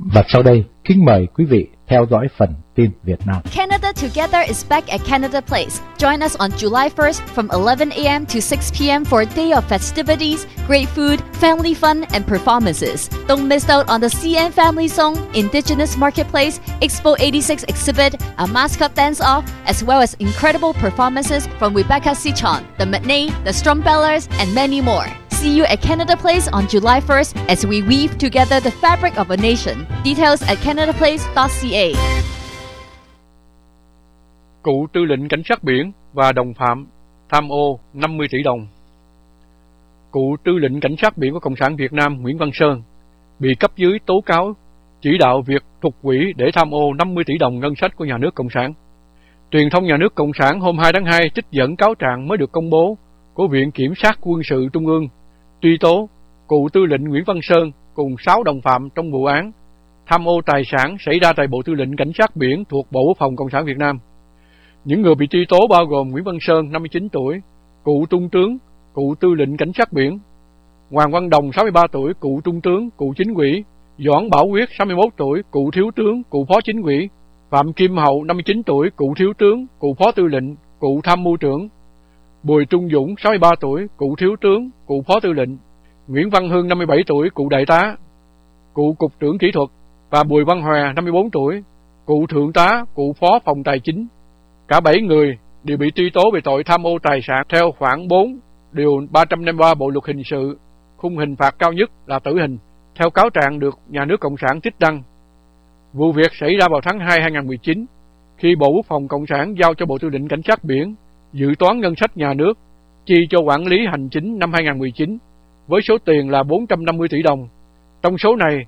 Và sau đây, kính mời quý vị theo dõi phần tin Việt Nam. Canada Together is back at Canada Place. Join us on July 1st from 11 a.m. to 6 p.m. for a day of festivities, great food, family fun, and performances. Don't miss out on the CN Family Song, Indigenous Marketplace, Expo 86 exhibit, a mascot dance-off, as well as incredible performances from Rebecca Sichon, the Matney, the Strumbellers, and many more. See you at Canada Place on July 1st as we weave together the fabric of a nation. Details at canadaplace.ca. Cựu tư lệnh cảnh sát biển và đồng phạm tham ô 50 tỷ đồng. Cựu tư lệnh cảnh sát biển của Cộng sản Việt Nam Nguyễn Văn Sơn bị cấp dưới tố cáo chỉ đạo việc thục quỹ để tham ô 50 tỷ đồng ngân sách của nhà nước Cộng sản. Truyền thông nhà nước Cộng sản hôm 2 tháng 2 trích dẫn cáo trạng mới được công bố của Viện Kiểm sát Quân sự Trung ương truy tố cựu tư lệnh Nguyễn Văn Sơn cùng 6 đồng phạm trong vụ án tham ô tài sản xảy ra tại Bộ Tư lệnh Cảnh sát biển thuộc Bộ Quốc phòng Cộng sản Việt Nam. Những người bị truy tố bao gồm Nguyễn Văn Sơn, 59 tuổi, cựu trung tướng, cựu tư lệnh cảnh sát biển; Hoàng Văn Đồng, 63 tuổi, cựu trung tướng, cựu chính ủy; Doãn Bảo Quyết, 61 tuổi, cựu thiếu tướng, cựu phó chính ủy; Phạm Kim Hậu, 59 tuổi, cựu thiếu tướng, cựu phó tư lệnh, cựu tham mưu trưởng; Bùi Trung Dũng, 63 tuổi, cựu thiếu tướng, cựu phó tư lệnh; Nguyễn Văn Hưng, 57 tuổi, cựu đại tá, cựu cục trưởng kỹ thuật; và Bùi Văn Hòa, 54 tuổi, cựu thượng tá, cựu phó phòng tài chính. Cả 7 người đều bị truy tố về tội tham ô tài sản theo khoản 4 điều 353 Bộ luật hình sự, khung hình phạt cao nhất là tử hình, theo cáo trạng được nhà nước Cộng sản trích đăng. Vụ việc xảy ra vào tháng 2 2019, khi Bộ Quốc phòng Cộng sản giao cho Bộ Tư lệnh Cảnh sát biển dự toán ngân sách nhà nước chi cho quản lý hành chính năm 2019 với số tiền là 450 tỷ đồng. Trong số này,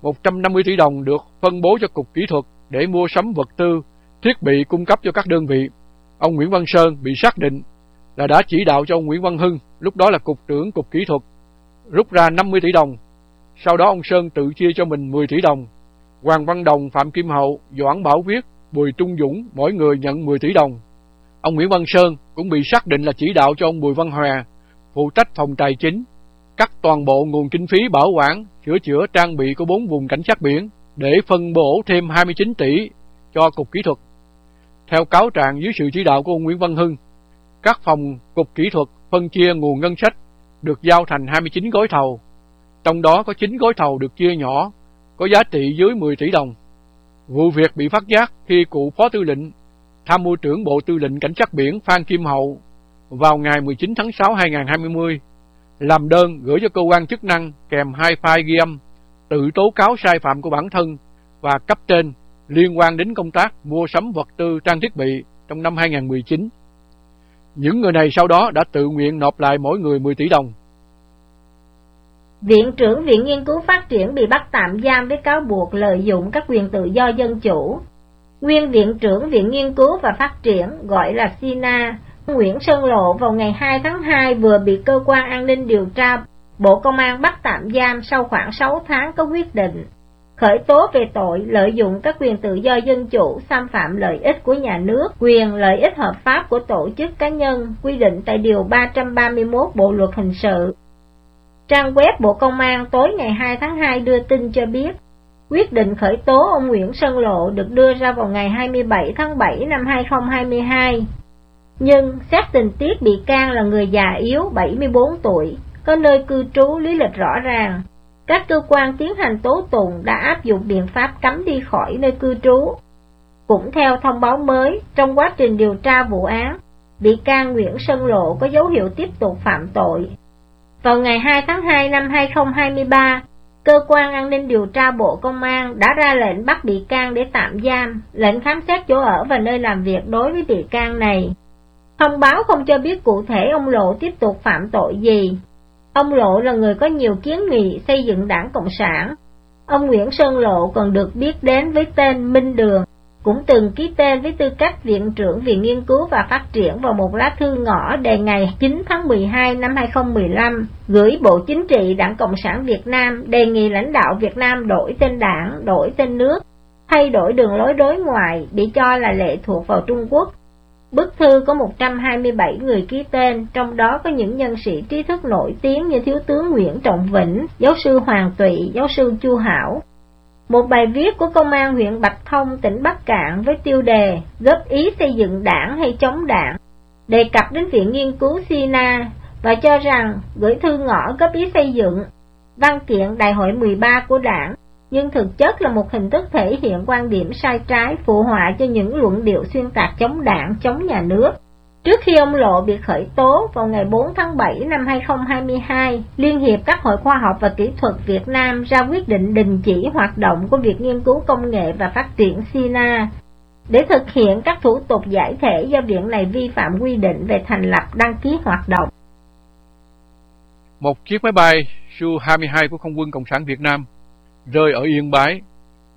150 tỷ đồng được phân bố cho Cục Kỹ thuật để mua sắm vật tư, thiết bị cung cấp cho các đơn vị. Ông Nguyễn Văn Sơn bị xác định là đã chỉ đạo cho ông Nguyễn Văn Hưng, lúc đó là Cục trưởng Cục Kỹ thuật, rút ra 50 tỷ đồng. Sau đó ông Sơn tự chia cho mình 10 tỷ đồng. Hoàng Văn Đồng, Phạm Kim Hậu, Doãn Bảo Quyết, Bùi Trung Dũng mỗi người nhận 10 tỷ đồng. Ông Nguyễn Văn Sơn cũng bị xác định là chỉ đạo cho ông Bùi Văn Hòa, phụ trách phòng tài chính, cắt toàn bộ nguồn kinh phí bảo quản, sửa chữa trang bị của 4 vùng cảnh sát biển để phân bổ thêm 29 tỷ cho Cục Kỹ thuật. Theo cáo trạng, dưới sự chỉ đạo của ông Nguyễn Văn Hưng, các phòng Cục Kỹ thuật phân chia nguồn ngân sách được giao thành 29 gói thầu, trong đó có 9 gói thầu được chia nhỏ, có giá trị dưới 10 tỷ đồng. Vụ việc bị phát giác khi cựu phó tư lệnh, tham mưu trưởng Bộ Tư lệnh Cảnh sát biển Phan Kim Hậu vào ngày 19 tháng 6 2020 làm đơn gửi cho cơ quan chức năng kèm 2 file ghi âm tự tố cáo sai phạm của bản thân và cấp trên liên quan đến công tác mua sắm vật tư trang thiết bị trong năm 2019. Những người này sau đó đã tự nguyện nộp lại mỗi người 10 tỷ đồng. Viện trưởng Viện Nghiên cứu Phát triển bị bắt tạm giam với cáo buộc lợi dụng các quyền tự do dân chủ. Nguyên Viện trưởng Viện Nghiên cứu và Phát triển, gọi là SINA, Nguyễn Sơn Lộ vào ngày 2 tháng 2 vừa bị Cơ quan An ninh Điều tra Bộ Công an bắt tạm giam sau khoảng 6 tháng có quyết định khởi tố về tội lợi dụng các quyền tự do dân chủ, xâm phạm lợi ích của nhà nước, quyền lợi ích hợp pháp của tổ chức cá nhân, quy định tại Điều 331 Bộ Luật Hình sự. Trang web Bộ Công an tối ngày 2 tháng 2 đưa tin cho biết, quyết định khởi tố ông Nguyễn Sơn Lộ được đưa ra vào ngày 27 tháng 7 năm 2022. Nhưng xét tình tiết bị can là người già yếu 74 tuổi, có nơi cư trú lý lịch rõ ràng, các cơ quan tiến hành tố tụng đã áp dụng biện pháp cấm đi khỏi nơi cư trú. Cũng theo thông báo mới, trong quá trình điều tra vụ án, bị can Nguyễn Sơn Lộ có dấu hiệu tiếp tục phạm tội. Vào ngày 2 tháng 2 năm 2023, Cơ quan An ninh Điều tra Bộ Công an đã ra lệnh bắt bị can để tạm giam, lệnh khám xét chỗ ở và nơi làm việc đối với bị can này. Thông báo không cho biết cụ thể ông Lộ tiếp tục phạm tội gì. Ông Lộ là người có nhiều kiến nghị xây dựng Đảng Cộng sản. Ông Nguyễn Sơn Lộ còn được biết đến với tên Minh Đường, cũng từng ký tên với tư cách Viện trưởng Viện Nghiên cứu và Phát triển vào một lá thư ngỏ đề ngày 9 tháng 12 năm 2015 gửi Bộ Chính trị Đảng Cộng sản Việt Nam đề nghị lãnh đạo Việt Nam đổi tên đảng, đổi tên nước, thay đổi đường lối đối ngoại bị cho là lệ thuộc vào Trung Quốc. Bức thư có 127 người ký tên, trong đó có những nhân sĩ trí thức nổi tiếng như Thiếu tướng Nguyễn Trọng Vĩnh, Giáo sư Hoàng Tụy, Giáo sư Chu Hảo. Một bài viết của Công an huyện Bạch Thông, tỉnh Bắc Kạn với tiêu đề góp ý xây dựng đảng hay chống đảng, đề cập đến Viện Nghiên cứu Sina và cho rằng gửi thư ngỏ góp ý xây dựng văn kiện Đại hội 13 của đảng, nhưng thực chất là một hình thức thể hiện quan điểm sai trái, phụ họa cho những luận điệu xuyên tạc chống đảng, chống nhà nước. Trước khi ông Lộ bị khởi tố vào ngày 4 tháng 7 năm 2022, Liên hiệp các hội khoa học và kỹ thuật Việt Nam ra quyết định đình chỉ hoạt động của Viện Nghiên cứu Công nghệ và Phát triển Sina để thực hiện các thủ tục giải thể do viện này vi phạm quy định về thành lập đăng ký hoạt động. Một chiếc máy bay Su-22 của Không quân Cộng sản Việt Nam rơi ở Yên Bái